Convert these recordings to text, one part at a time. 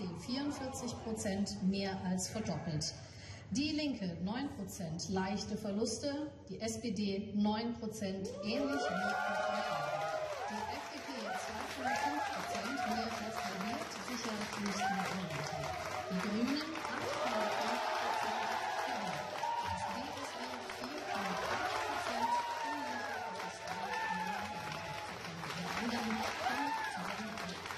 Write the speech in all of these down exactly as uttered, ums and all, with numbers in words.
P vierundvierzig Prozent, mehr als verdoppelt. Die Linke neun Prozent, leichte Verluste, die S P D neun Prozent, ähnlich wie die F D P zwei Komma fünf Prozent, mehr als halbiert, sicher nicht mehr weiter. Die Grünen acht Komma fünf Prozent, das B S W vier Komma acht Prozent, die anderen kann sagen,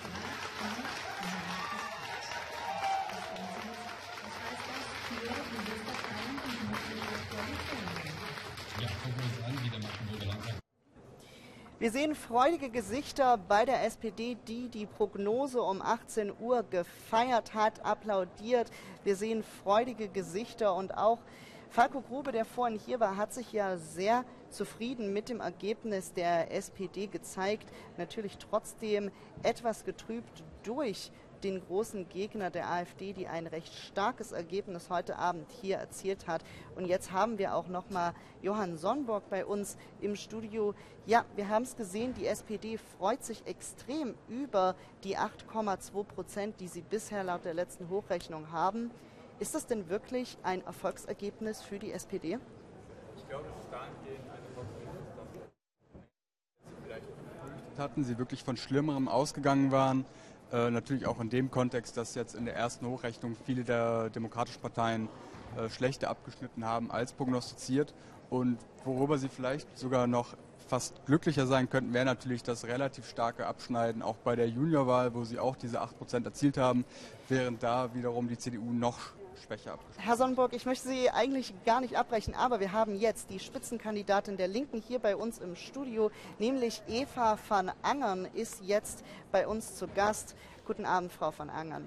Wir sehen freudige Gesichter bei der S P D, die die Prognose um achtzehn Uhr gefeiert hat, applaudiert. Wir sehen freudige Gesichter und auch Falko Grube, der vorhin hier war, hat sich ja sehr zufrieden mit dem Ergebnis der S P D gezeigt. Natürlich trotzdem etwas getrübt durch den großen Gegner der AfD, die ein recht starkes Ergebnis heute Abend hier erzielt hat. Und jetzt haben wir auch noch mal Johann Sonnborg bei uns im Studio. Ja, wir haben es gesehen, die S P D freut sich extrem über die acht Komma zwei Prozent, die sie bisher laut der letzten Hochrechnung haben. Ist das denn wirklich ein Erfolgsergebnis für die S P D? Ich glaube, es ist dahingehend ein Erfolgsergebnis, dass sie vielleicht befürchtet hatten, sie wirklich von Schlimmerem ausgegangen waren. Äh, natürlich auch in dem Kontext, dass jetzt in der ersten Hochrechnung viele der demokratischen Parteien äh, schlechter abgeschnitten haben als prognostiziert. Und worüber sie vielleicht sogar noch fast glücklicher sein könnten, wäre natürlich das relativ starke Abschneiden, auch bei der Juniorwahl, wo sie auch diese acht Prozent erzielt haben, während da wiederum die C D U noch schwächer abgeschnitten. Herr Sonnborg, ich möchte Sie eigentlich gar nicht abbrechen, aber wir haben jetzt die Spitzenkandidatin der Linken hier bei uns im Studio, nämlich Eva van Angern ist jetzt bei uns zu Gast. Guten Abend, Frau van Angern.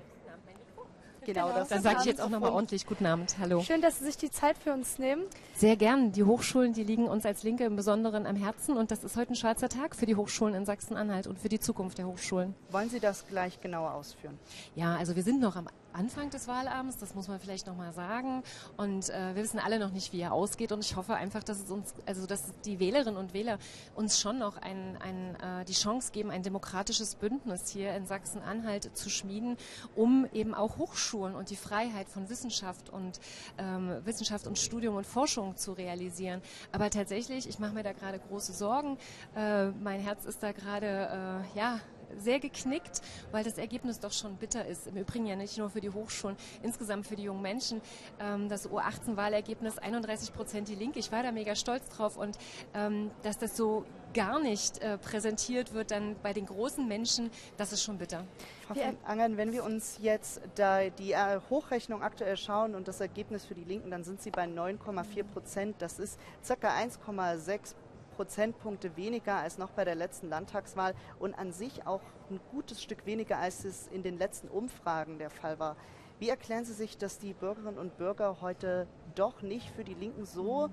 Genau, das dann sage ich jetzt auch nochmal ordentlich guten Abend. Hallo. Schön, dass Sie sich die Zeit für uns nehmen. Sehr gern. Die Hochschulen, die liegen uns als Linke im Besonderen am Herzen und das ist heute ein schwarzer Tag für die Hochschulen in Sachsen-Anhalt und für die Zukunft der Hochschulen. Wollen Sie das gleich genauer ausführen? Ja, also wir sind noch am Anfang des Wahlabends, das muss man vielleicht noch mal sagen. Und äh, wir wissen alle noch nicht, wie er ausgeht. Und ich hoffe einfach, dass es uns, also dass die Wählerinnen und Wähler uns schon noch ein, ein, äh, die Chance geben, ein demokratisches Bündnis hier in Sachsen-Anhalt zu schmieden, um eben auch Hochschulen und die Freiheit von Wissenschaft und ähm, Wissenschaft und Studium und Forschung zu realisieren. Aber tatsächlich, ich mache mir da gerade große Sorgen. Äh, mein Herz ist da gerade, äh, ja, sehr geknickt, weil das Ergebnis doch schon bitter ist. Im Übrigen ja nicht nur für die Hochschulen, insgesamt für die jungen Menschen. Ähm, das U achtzehn Wahlergebnis einunddreißig Prozent die Linke. Ich war da mega stolz drauf und ähm, dass das so gar nicht äh, präsentiert wird dann bei den großen Menschen, das ist schon bitter. Frau van Angern, wenn wir uns jetzt da die äh, Hochrechnung aktuell schauen und das Ergebnis für die Linken, dann sind sie bei neun Komma vier Prozent. Das ist ca. eins Komma sechs Prozentpunkte weniger als noch bei der letzten Landtagswahl und an sich auch ein gutes Stück weniger, als es in den letzten Umfragen der Fall war. Wie erklären Sie sich, dass die Bürgerinnen und Bürger heute doch nicht für die Linken so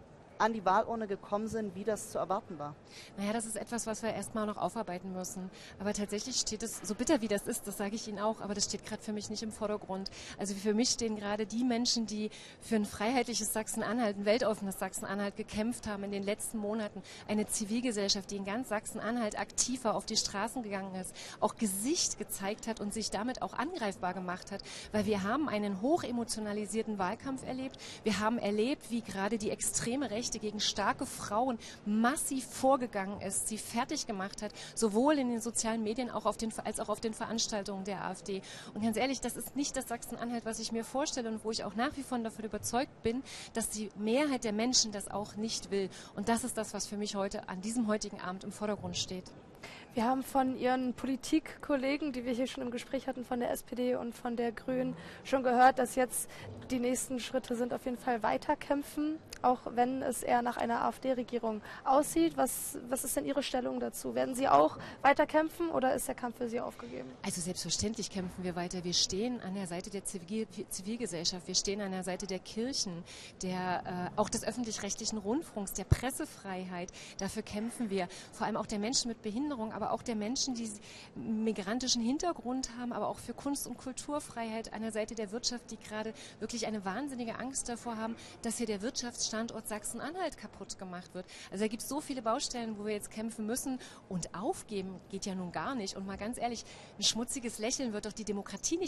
an die Wahlurne gekommen sind, wie das zu erwarten war? Naja, das ist etwas, was wir erstmal noch aufarbeiten müssen. Aber tatsächlich steht es, so bitter wie das ist, das sage ich Ihnen auch, aber das steht gerade für mich nicht im Vordergrund. Also für mich stehen gerade die Menschen, die für ein freiheitliches Sachsen-Anhalt, ein weltoffenes Sachsen-Anhalt gekämpft haben in den letzten Monaten. Eine Zivilgesellschaft, die in ganz Sachsen-Anhalt aktiver auf die Straßen gegangen ist, auch Gesicht gezeigt hat und sich damit auch angreifbar gemacht hat. Weil wir haben einen hochemotionalisierten Wahlkampf erlebt. Wir haben erlebt, wie gerade die extreme Rechte gegen starke Frauen massiv vorgegangen ist, sie fertig gemacht hat, sowohl in den sozialen Medien auch auf den, als auch auf den Veranstaltungen der AfD. Und ganz ehrlich, das ist nicht das Sachsen-Anhalt, was ich mir vorstelle und wo ich auch nach wie vor davon überzeugt bin, dass die Mehrheit der Menschen das auch nicht will. Und das ist das, was für mich heute an diesem heutigen Abend im Vordergrund steht. Wir haben von Ihren Politikkollegen, die wir hier schon im Gespräch hatten, von der S P D und von der Grünen, schon gehört, dass jetzt die nächsten Schritte sind, auf jeden Fall weiterkämpfen, auch wenn es eher nach einer AfD-Regierung aussieht. Was, was ist denn Ihre Stellung dazu? Werden Sie auch weiterkämpfen oder ist der Kampf für Sie aufgegeben? Also selbstverständlich kämpfen wir weiter. Wir stehen an der Seite der Zivil Zivilgesellschaft, wir stehen an der Seite der Kirchen, der, äh, auch des öffentlich-rechtlichen Rundfunks, der Pressefreiheit. Dafür kämpfen wir. Vor allem auch der Menschen mit Behinderung, aber auch der Menschen, die migrantischen Hintergrund haben, aber auch für Kunst- und Kulturfreiheit an der Seite der Wirtschaft, die gerade wirklich eine wahnsinnige Angst davor haben, dass hier der Wirtschaftsstandort Sachsen-Anhalt kaputt gemacht wird. Also da gibt es so viele Baustellen, wo wir jetzt kämpfen müssen und aufgeben geht ja nun gar nicht. Und mal ganz ehrlich, ein schmutziges Lächeln wird doch die Demokratie nicht